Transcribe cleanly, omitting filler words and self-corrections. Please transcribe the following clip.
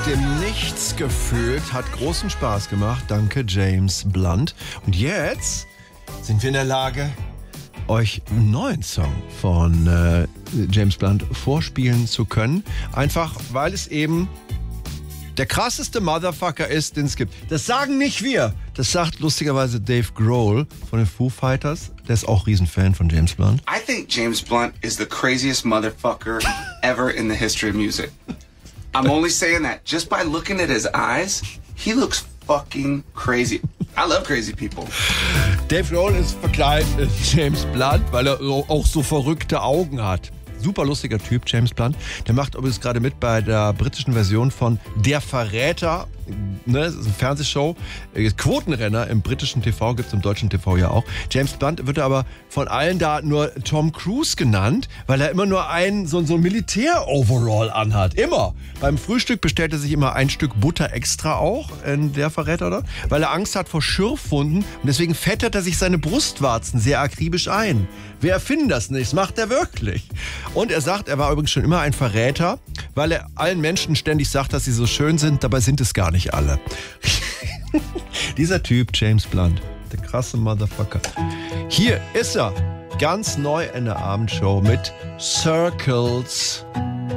dem Nichts gefühlt, hat großen Spaß gemacht. Danke, James Blunt. Und jetzt sind wir in der Lage, euch einen neuen Song von James Blunt vorspielen zu können. Einfach, weil es eben der krasseste Motherfucker ist, den es gibt. Das sagen nicht wir. Das sagt lustigerweise Dave Grohl von den Foo Fighters. Der ist auch Riesenfan von James Blunt. I think James Blunt is the craziest motherfucker ever in the history of music. I'm only saying that just by looking at his eyes, he looks fucking crazy. I love crazy people. Dave Grohl ist verkleidet James Blunt, weil er auch so verrückte Augen hat. Super lustiger Typ, James Blunt. Der macht übrigens gerade mit bei der britischen Version von Der Verräter. Ne, das ist eine Fernsehshow. Quotenrenner im britischen TV, gibt es im deutschen TV ja auch. James Blunt wird aber von allen da nur Tom Cruise genannt, weil er immer nur so ein Militär-Overall anhat. Immer. Beim Frühstück bestellt er sich immer ein Stück Butter extra auch, in Der Verräter, oder? Weil er Angst hat vor Schürfwunden und deswegen fettert er sich seine Brustwarzen sehr akribisch ein. Wir erfinden das nicht, das macht er wirklich. Und er sagt, er war übrigens schon immer ein Verräter, weil er allen Menschen ständig sagt, dass sie so schön sind, dabei sind es gar nicht alle. Dieser Typ, James Blunt, der krasse Motherfucker. Hier ist er, ganz neu in der Abendshow mit Circles.